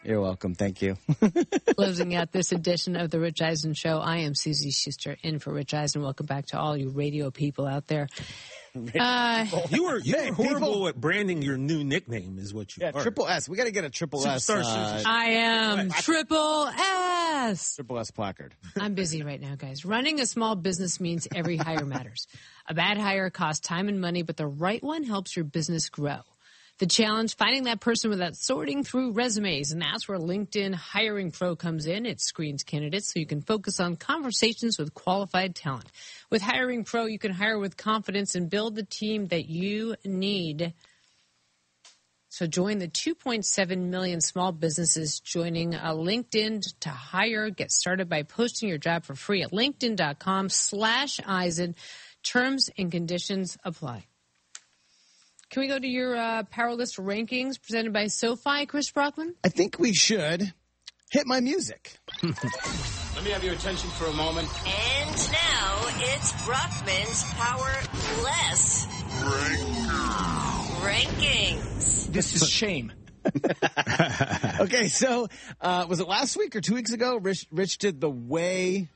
You're welcome. Thank you. Closing out this edition of The Rich Eisen Show, I am Susie Schuster in for Rich Eisen. Welcome back to all you radio people out there. You were horrible at branding your new nickname is what you are. Triple S. We got to get a Triple S. I am Triple S. Triple S placard. I'm busy right now, guys. Running a small business means every hire matters. A bad hire costs time and money, but the right one helps your business grow. The challenge, finding that person without sorting through resumes, and that's where LinkedIn Hiring Pro comes in. It screens candidates so you can focus on conversations with qualified talent. With Hiring Pro, you can hire with confidence and build the team that you need. So join the 2.7 million small businesses joining LinkedIn to hire. Get started by posting your job for free at linkedin.com/Eisen. Terms and conditions apply. Can we go to your Power List rankings presented by SoFi, Chris Brockman? I think we should hit my music. Let me have your attention for a moment. And now it's Brockman's Power Less Rankings. This is shame. Okay, so was it last week or 2 weeks ago? Rich did the way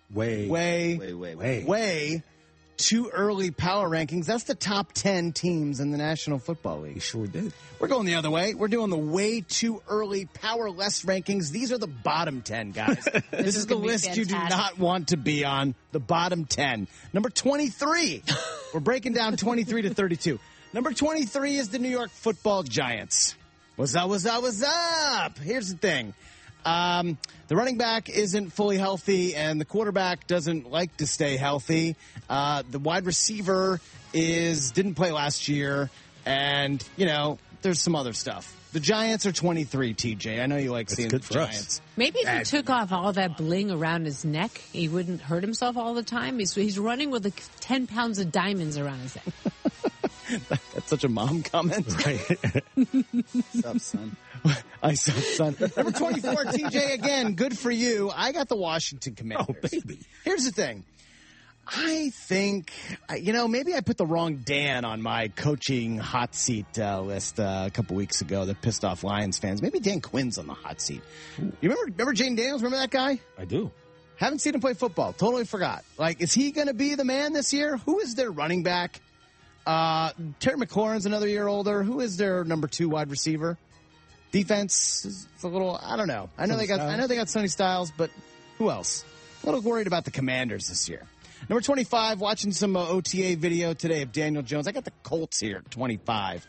too early power rankings. That's the top 10 teams in the National Football League. You sure did. We're going the other way. We're doing the way too early power less rankings. These are the bottom 10, guys. This is the list fantastic. you do not want to be on. The bottom 10. Number 23. We're breaking down 23 to 32. Number 23 is the New York Football Giants. What's up, what's up, what's up? Here's the thing. The running back isn't fully healthy, and the quarterback doesn't like to stay healthy. The wide receiver didn't play last year, and, there's some other stuff. The Giants are 23, TJ. I know you like seeing the Giants. Maybe if he took off all that bling around his neck, he wouldn't hurt himself all the time. He's running with 10 pounds of diamonds around his neck. That's such a mom comment. Right. What's up, son? I saw son. Number 24, TJ, again, good for you. I got the Washington Commanders. Oh, baby. Here's the thing. I think, maybe I put the wrong Dan on my coaching hot seat list a couple weeks ago that pissed off Lions fans. Maybe Dan Quinn's on the hot seat. You remember Jane Daniels? Remember that guy? I do. Haven't seen him play football. Totally forgot. Is he going to be the man this year? Who is their running back? Terry McLaurin's another year older. Who is their number 2 wide receiver? Defense is a little, I don't know. I know they got Sonny Styles, but who else? A little worried about the Commanders this year. Number 25, watching some OTA video today of Daniel Jones. I got the Colts here at 25.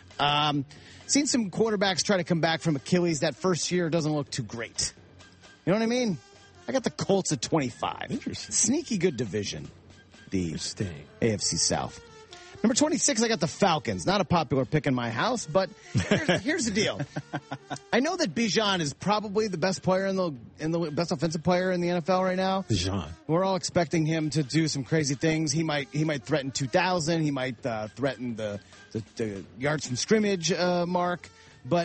Seen some quarterbacks try to come back from Achilles. That first year doesn't look too great. You know what I mean? I got the Colts at 25. Interesting. Sneaky good division. The Interesting. AFC South. Number 26, I got the Falcons. Not a popular pick in my house, but here's the deal. I know that Bijan is probably the best player in the best offensive player in the NFL right now. Bijan. We're all expecting him to do some crazy things. He might threaten 2,000. He might threaten the yards from scrimmage mark. But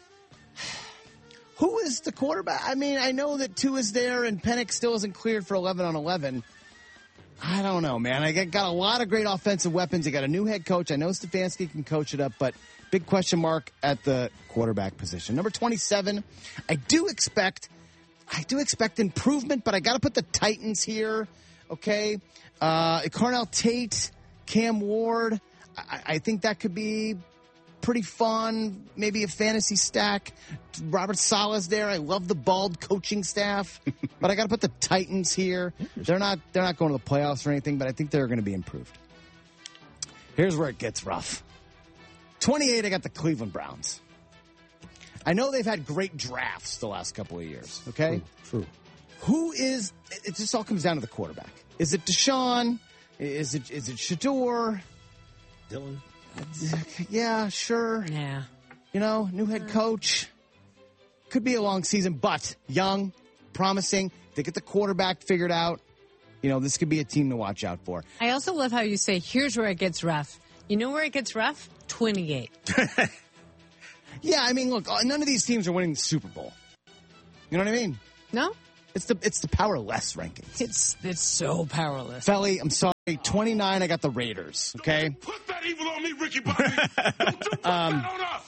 who is the quarterback? I mean, I know that 2 is there, and Penix still isn't cleared for 11 on 11. I don't know, man. I got a lot of great offensive weapons. I got a new head coach. I know Stefanski can coach it up, but big question mark at the quarterback position. Number 27, I do expect improvement, but I got to put the Titans here. Okay, Carnell Tate, Cam Ward. I think that could be pretty fun. Maybe a fantasy stack. Robert Saleh's there. I love the bald coaching staff, but I got to put the Titans here. They're not going to the playoffs or anything, but I think they're going to be improved. Here's where it gets rough. 28, I got the Cleveland Browns. I know they've had great drafts the last couple of years. Okay, True. It just all comes down to the quarterback. Is it Deshaun? Is it Shador? Dylan. Yeah, sure. Yeah. New head coach. Could be a long season, but young, promising. They get the quarterback figured out. This could be a team to watch out for. I also love how you say, here's where it gets rough. You know where it gets rough? 28. Yeah, I mean, look, none of these teams are winning the Super Bowl. You know what I mean? No? It's the power less rankings. It's so powerless. Felly, I'm sorry. 29, I got the Raiders. Okay? Put that evil on me, Ricky Bobby. Don't you put that on us.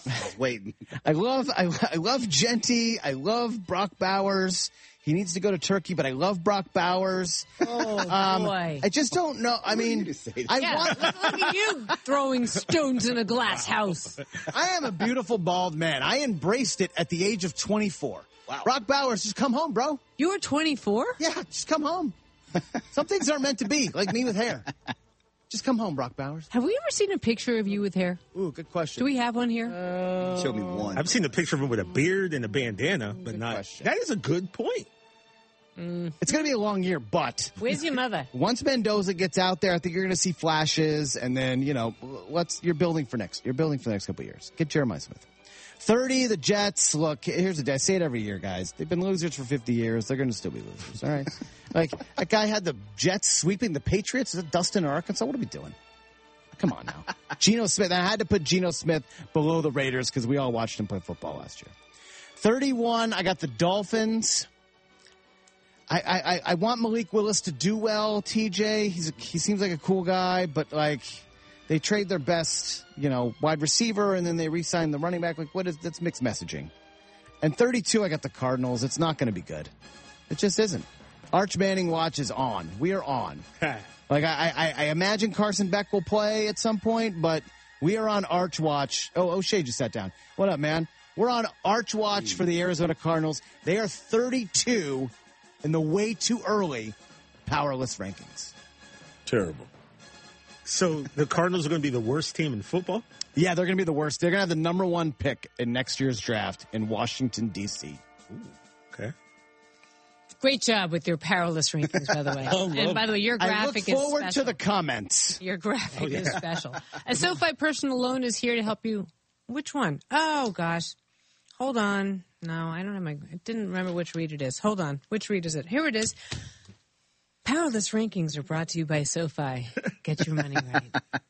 I was waiting. I love Genty. I love Brock Bowers. He needs to go to Turkey, but I love Brock Bowers. Oh, boy. I just don't know. I mean, Look at you throwing stones in a glass house. I am a beautiful bald man. I embraced it at the age of 24. Wow. Brock Bowers, just come home, bro. You were 24? Yeah, just come home. Some things aren't meant to be, like me with hair. Just come home, Brock Bowers. Have we ever seen a picture of you with hair? Ooh, good question. Do we have one here? Show me one. I've seen a picture of him with a beard and a bandana, but Good not. question. That is a good point. It's going to be a long year, but Where's your mother? once Mendoza gets out there, I think you're going to see flashes, and then, you're building for the next couple of years. Get Jeremiah Smith. 30, the Jets. Look, here's the deal. I say it every year, guys. They've been losers for 50 years. They're going to still be losers, all right? Like, that guy had the Jets sweeping the Patriots. Is it Dustin or Arkansas? What are we doing? Come on now. Geno Smith. I had to put Geno Smith below the Raiders because we all watched him play football last year. 31, I got the Dolphins. I want Malik Willis to do well, TJ. He seems like a cool guy, but like they trade their best, wide receiver and then they re-sign the running back. Like that's mixed messaging. And 32, I got the Cardinals. It's not going to be good. It just isn't. Arch Manning watch is on. We are on. Like I imagine Carson Beck will play at some point, but we are on Arch watch. Oh, O'Shea just sat down. What up, man? We're on Arch watch for the Arizona Cardinals. They are 32 in the way too early powerless rankings. Terrible. So the Cardinals are going to be the worst team in football? Yeah, they're going to be the worst. They're going to have the number 1 pick in next year's draft in Washington, D.C. Okay. Great job with your powerless rankings, by the way. And by the way, your I graphic look is forward special. to the comments. Your graphic is special. A SoFi personal loan is here to help you. Which one? Oh, gosh. Hold on. No, I don't have I didn't remember which read it is. Hold on. Which read is it? Here it is. Powerless rankings are brought to you by SoFi. Get your money right.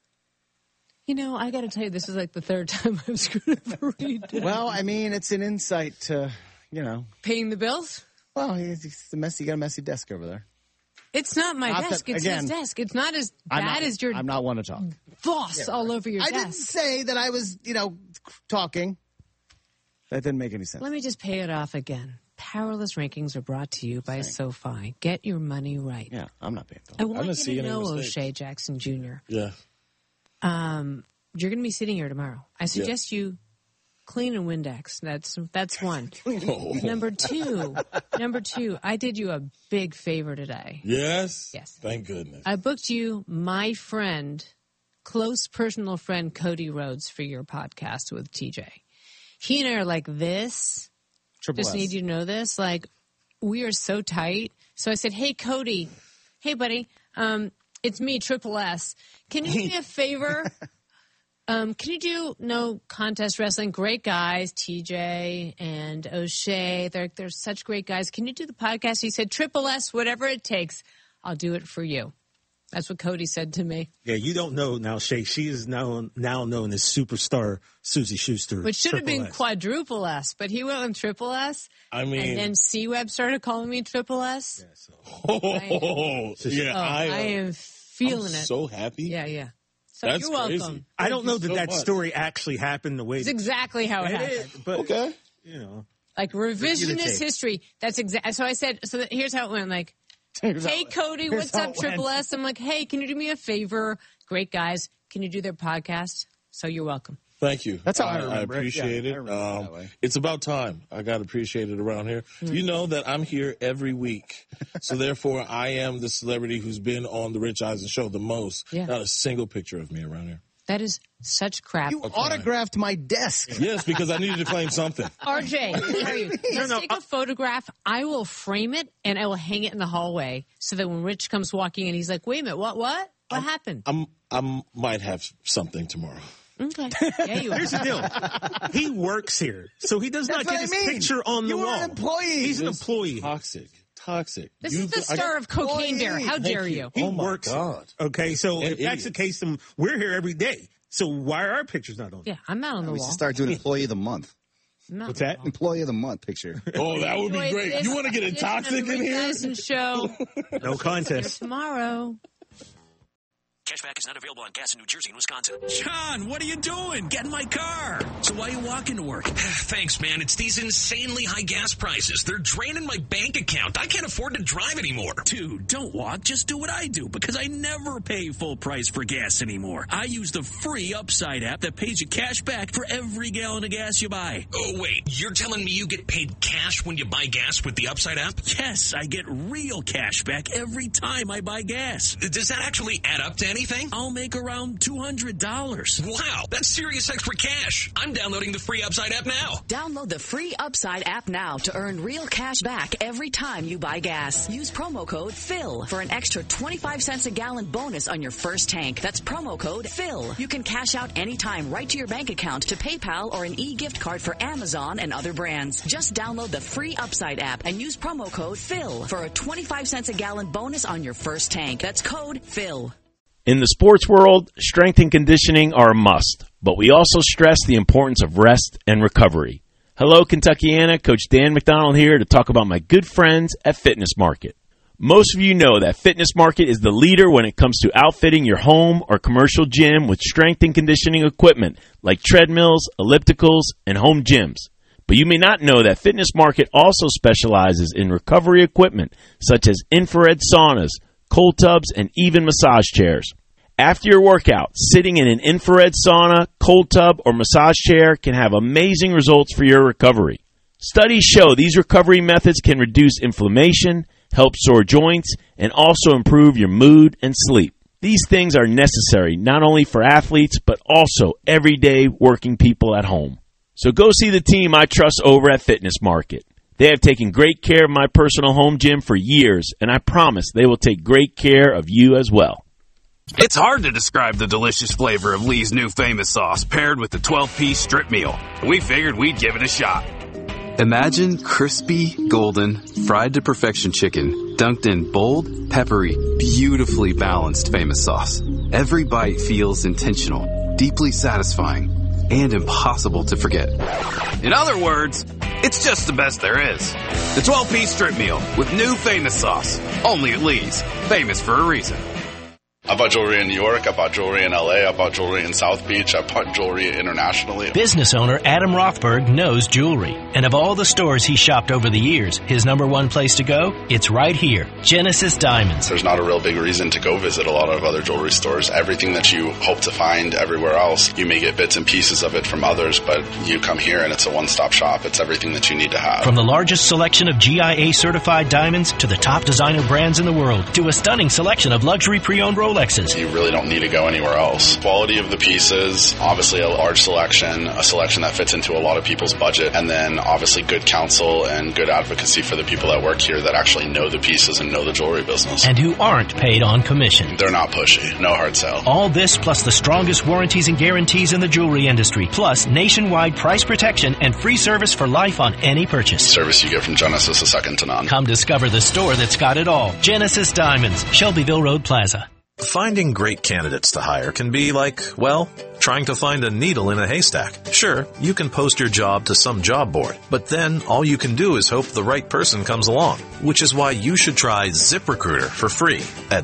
I got to tell you, this is like the third time I've screwed up a read. Well, I mean, it's an insight to, Paying the bills? Well, you got a messy desk over there. It's not my Not desk. that- It's again, his desk. It's not as bad as your I'm not one to talk. boss all over your I desk. didn't say that I was, talking. That didn't make any sense. Let me just pay it off again. Powerless rankings are brought to you by SoFi. Get your money right. Yeah, I'm not paying I want didn't see you to any know, mistakes. O'Shea Jackson Jr. Yeah. You're going to be sitting here tomorrow. I suggest you clean a Windex. That's one. Number two, I did you a big favor today. Yes? Yes. Thank goodness. I booked you my friend, close personal friend, Cody Rhodes, for your podcast with TJ. He and I are like this. Triple Just S. need you to know this. Like, we are so tight. So I said, hey, Cody. Hey, buddy. It's me, Triple S. Can you do me a favor? Can you do No Contest Wrestling? Great guys, TJ and O'Shea. They're such great guys. Can you do the podcast? He said, Triple S, whatever it takes, I'll do it for you. That's what Cody said to me. Yeah, you don't know now, Shay. She is now known as superstar Susie Schuster. Which should have been Triple S. quadruple S, but he went with Triple S. I mean- And then C-Web started calling me Triple S. Yeah, I am feeling I'm it. so happy. Yeah. So That's you're welcome. crazy. I don't know Thank you that so much. story actually happened the way It's exactly how it it happened. is, but Okay. Like revisionist tape. history. That's exactly. So I said. Here's how it went. Like, hey Cody, here's what's how up, it Triple went. S? I'm like, hey, can you do me a favor? Great guys, can you do their podcast? So you're welcome. Thank you. That's how I remember it. appreciate Yeah, it. I remember it that way. It's about time. I got appreciated around here. You know that I'm here every week. So therefore, I am the celebrity who's been on the Rich Eisen show the most. Yeah. Not a single picture of me around here. That is such crap. You autographed my desk. Yes, because I needed to claim something. RJ, where are you? Let's take a photograph. I will frame it and I will hang it in the hallway so that when Rich comes walking in, he's like, wait a minute, what happened? I might have something tomorrow. Okay. Yeah, you here's the deal. He works here, so he does not That's get what his I mean. picture on You the were wall. an employee. He's an It's employee. Toxic. This is the star of Cocaine Bear. How dare you? He Oh my works. God. Okay, so An if that's the idiot. case, then we're here every day. So why are our pictures not on? Yeah, I'm not on the We wall. should start doing Employee of the Month. I'm not What's on the that? wall. Employee of the Month picture. Oh, that would be Anyway, great. this You want to get a edition of toxic the in Rich here? Eisen show No contest. tomorrow. Cashback is not available on gas in New Jersey and Wisconsin. John, what are you doing? Get in my car. So why are you walking to work? Thanks, man. It's these insanely high gas prices. They're draining my bank account. I can't afford to drive anymore. Dude, don't walk. Just do what I do, because I never pay full price for gas anymore. I use the free Upside app that pays you cash back for every gallon of gas you buy. Oh, wait. You're telling me you get paid cash when you buy gas with the Upside app? Yes, I get real cash back every time I buy gas. Does that actually add up to anything? I'll make around $200. Wow, that's serious extra cash. I'm downloading the free Upside app now. Download the free Upside app now to earn real cash back every time you buy gas. Use promo code PHIL for an extra 25 cents a gallon bonus on your first tank. That's promo code PHIL. You can cash out anytime right to your bank account, to PayPal, or an e-gift card for Amazon and other brands. Just download the free Upside app and use promo code PHIL for a 25 cents a gallon bonus on your first tank. That's code PHIL. In the sports world, strength and conditioning are a must, but we also stress the importance of rest and recovery. Hello, Kentuckiana. Coach Dan McDonald here to talk about my good friends at Fitness Market. Most of you know that Fitness Market is the leader when it comes to outfitting your home or commercial gym with strength and conditioning equipment like treadmills, ellipticals, and home gyms. But you may not know that Fitness Market also specializes in recovery equipment such as infrared saunas, cold tubs, and even massage chairs. After your workout, sitting in an infrared sauna, cold tub, or massage chair can have amazing results for your recovery. Studies show these recovery methods can reduce inflammation, help sore joints, and also improve your mood and sleep. These things are necessary not only for athletes, but also everyday working people at home. So go see the team I trust over at Fitness Market. They have taken great care of my personal home gym for years, and I promise they will take great care of you as well. It's hard to describe the delicious flavor of Lee's new famous sauce paired with the 12-piece strip meal. We figured we'd give it a shot. Imagine crispy, golden, fried to perfection chicken dunked in bold, peppery, beautifully balanced famous sauce. Every bite feels intentional, deeply satisfying, and impossible to forget. In other words, it's just the best there is. The 12-piece strip meal with new famous sauce. Only at Lee's. Famous for a reason. I bought jewelry in New York, I bought jewelry in LA, I bought jewelry in South Beach, I bought jewelry internationally. Business owner Adam Rothberg knows jewelry. And of all the stores he shopped over the years, his number one place to go? It's right here, Genesis Diamonds. There's not a real big reason to go visit a lot of other jewelry stores. Everything that you hope to find everywhere else, you may get bits and pieces of it from others, but you come here and it's a one-stop shop. It's everything that you need to have. From the largest selection of GIA certified diamonds to the top designer brands in the world to a stunning selection of luxury pre-owned Rolexes. You really don't need to go anywhere else. Quality of the pieces, obviously a large selection, a selection that fits into a lot of people's budget, and then obviously good counsel and good advocacy for the people that work here that actually know the pieces and know the jewelry business. And who aren't paid on commission. They're not pushy. No hard sell. All this plus the strongest warranties and guarantees in the jewelry industry, plus nationwide price protection and free service for life on any purchase. Service you get from Genesis is second to none. Come discover the store that's got it all. Genesis Diamonds, Shelbyville Road Plaza. Finding great candidates to hire can be like, well, trying to find a needle in a haystack. Sure, you can post your job to some job board, but then all you can do is hope the right person comes along, which is why you should try ZipRecruiter for free at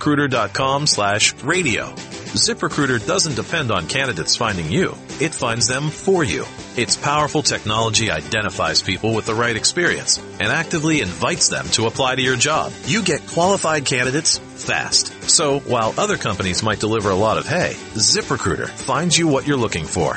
ZipRecruiter.com/radio. ZipRecruiter doesn't depend on candidates finding you. It finds them for you. Its powerful technology identifies people with the right experience and actively invites them to apply to your job. You get qualified candidates fast. So while other companies might deliver a lot of hay, ZipRecruiter finds you what you're looking for.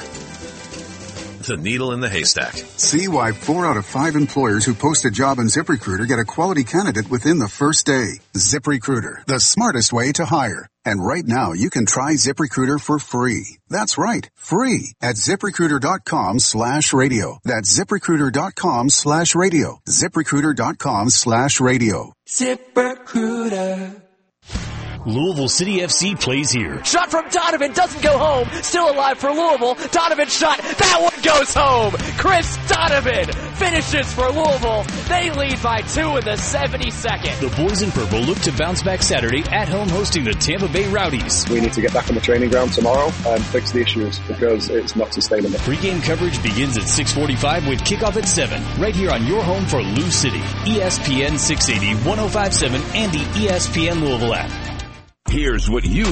The needle in the haystack. See why 4 out of 5 employers who post a job in ZipRecruiter get a quality candidate within the first day. ZipRecruiter, the smartest way to hire. And right now, you can try ZipRecruiter for free. That's right, free at ZipRecruiter.com/radio. That's ZipRecruiter.com/radio. ZipRecruiter.com/radio. ZipRecruiter. Louisville City FC plays here. Shot from Donovan, doesn't go home. Still alive for Louisville. Donovan shot, that one goes home. Chris Donovan finishes for Louisville. They lead by 2 in the 72nd. The boys in purple look to bounce back Saturday at home hosting the Tampa Bay Rowdies. We need to get back on the training ground tomorrow and fix the issues because it's not sustainable. Pre-game coverage begins at 6:45 with kickoff at 7, right here on your home for Lou City. ESPN 680, 105.7, and the ESPN Louisville app. Here's what you